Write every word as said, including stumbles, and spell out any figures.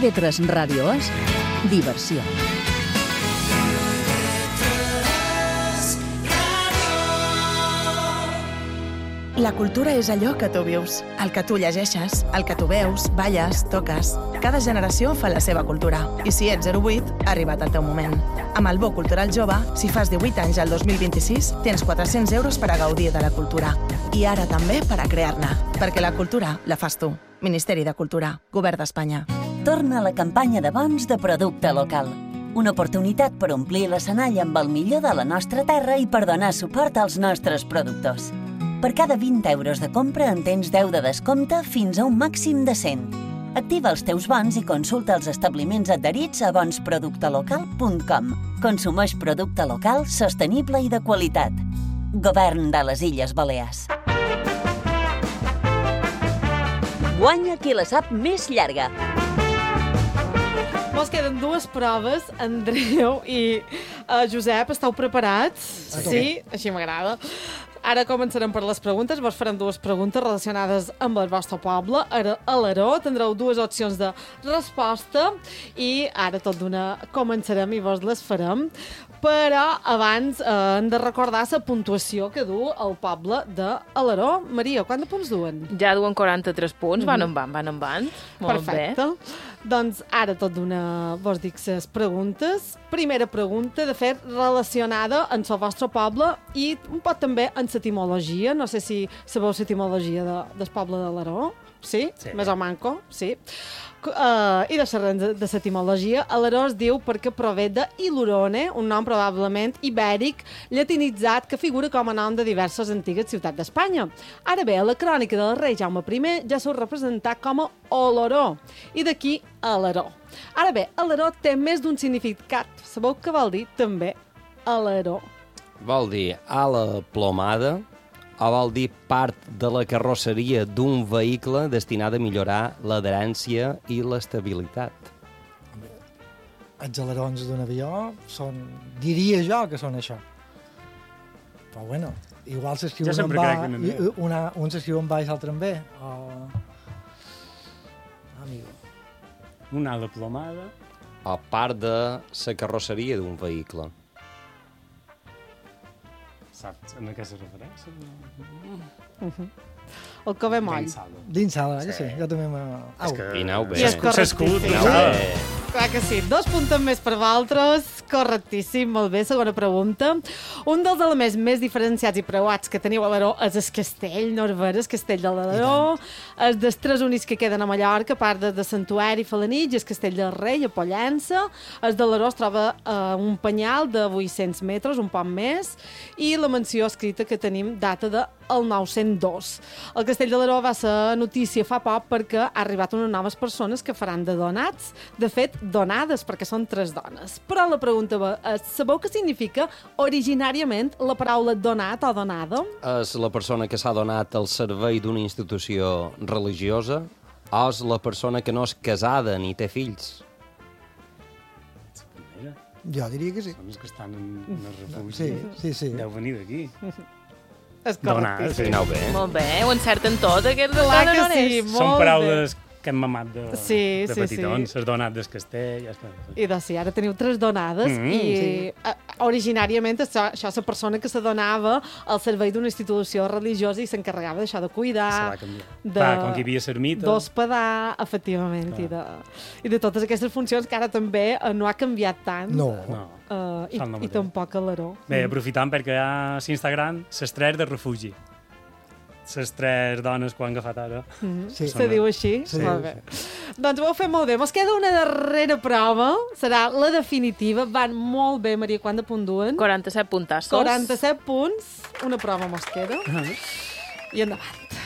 T V tres Ràdio és diversió. La cultura és allò que tu vius, el que tu llegeixes, el que tu veus, balles, toques. Cada generació fa la seva cultura. I si ets zero vuit, ha arribat el teu moment. Amb el Bo Cultural Jove, si fas divuit anys al dos mil vint-i-sis, tens quatre-cents euros per a gaudir de la cultura. I ara també per a crear-ne. Perquè la cultura la fas tu. Ministeri de Cultura, Govern d'Espanya. Torna a la campanya de bons de producte local. Una oportunitat per omplir l'escenari amb el millor de la nostra terra i per donar suport als nostres productors. Per cada vint euros de compra en tens deu de descompte fins a un màxim de cent. Activa els teus bons i consulta els establiments adherits a bons producte local punt com. Consumeix producte local, sostenible i de qualitat. Govern de les Illes Balears. Guanya qui la sap més llarga. Mos queden dues proves, Andreu i uh, Josep, esteu preparats? Sí? Així m'agrada. Ara començarem per les preguntes. Vos farem dues preguntes relacionades amb el vostre poble. Ara, a l'Aró tindreu dues opcions de resposta i ara tot d'una començarem i vos les farem. Però abans eh, hem de recordar la puntuació que du el poble de Alaró. Maria, quants punts duen? Ja duen quaranta-tres punts, van en van, van en van. Molt Perfecte. Bé. Doncs ara tot d'una vos dic les preguntes. Primera pregunta, de fet, relacionada amb el vostre poble i un poc també amb l'etimologia. No sé si sabeu l'etimologia de, del poble de l'Aró. Sí? sí? Més o manco? Sí. Uh, I deixarem de, de l'etimologia. Alaró es diu perquè prové de Ilurone, un nom probablement ibèric, llatinitzat, que figura com a nom de diverses antigues ciutats d'Espanya. Ara bé, a la crònica del rei Jaume primer ja s'ho representat com a Oloró, i d'aquí Alaró. Ara bé, Alaró té més d'un significat. Sabeu què vol dir també Alaró? Vol dir ala plomada, o vol dir part de la carrosseria d'un vehicle destinada a millorar l'adherència i l'estabilitat. Els alerons d'un avió són... diria jo que són això. Però bueno, igual s'escriu ja un en ba... una, un s'escriu en baix, l'altre en B. O... Amigo. Una ala plomada. O part de la carrosseria d'un vehicle. Saps en què se refereix? Uh-huh. El que ve moll. Dins sala, sí. sí. Jo també m'ha... És que... Pinau bé. I és correctíssim. Pinau bé. Clar que sí. Dos punts més per vosaltres. Correctíssim. Molt bé. Segona pregunta. Un dels elements més diferenciats i preuats que teniu a l'Aró és el castell, no és ver, el castell de l'Aró. Els dels tres únics que queden a Mallorca, a part de, de Santuari i Felanitx, el castell del Rei, a Pollença. El de l'Aró es troba a un penyal de vuit-cents metres, un poc més, i la menció escrita que tenim data de el nou-cents dos. El castell de l'Aró va ser notícia fa poc perquè ha arribat unes noves persones que faran de donats. De fet, donades, perquè són tres dones. Però la pregunta és, sabeu què significa originàriament la paraula donat o donada? És la persona que s'ha donat al servei d'una institució religiosa o és la persona que no és casada ni té fills? Jo diria que sí. Són els que estan en, en el refugi. Sí, sí, sí. Deu venir d'aquí. És correcte. Sí, no, bé. Molt bé, ho encerten tot, aquests Clar que sí, molt Són paraules bé. que hem mamat de, sí, de sí, petitons, sí. s'has donat del castell... Ja està. I doncs sí, ara teniu tres donades Mm, i sí. uh, originàriament això, això és la persona que se donava al servei d'una institució religiosa i s'encarregava d'això de cuidar, Se va canviar. de, Clar, com que hi havia l'ermita... d'hospedar, efectivament, i de, i de totes aquestes funcions que ara també uh, no ha canviat tant. No. No. Uh, i, Fan el I mateix. tampoc a l'Aró. Bé, aprofitant perquè hi ha a l'Instagram les tres de refugi. Les tres dones que ho han agafat ara. Mm-hmm. Sí. Se diu així? Sí, Molt bé. Doncs ho heu fet molt bé. Mos queda una darrera prova. Serà la definitiva. Van molt bé, Maria. Quant de punt duen? quaranta-set puntassos. quaranta-set punts. Una prova mos queda. I endavant.